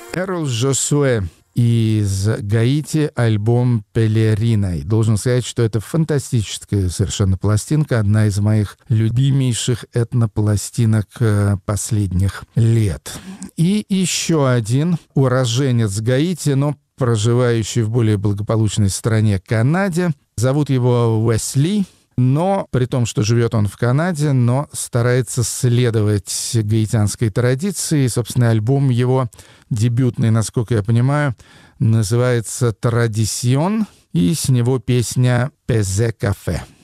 Эрл Жосуэ из Гаити, альбом «Пелерина». И должен сказать, что это фантастическая совершенно пластинка, одна из моих любимейших этнопластинок последних лет. И еще один уроженец Гаити, но проживающий в более благополучной стране Канаде. Зовут его Уэсли. Но, при том, что живет он в Канаде, но старается следовать гаитянской традиции. И, собственно, альбом его дебютный, насколько я понимаю, называется «Традисион», и с него песня «Пезе кафе».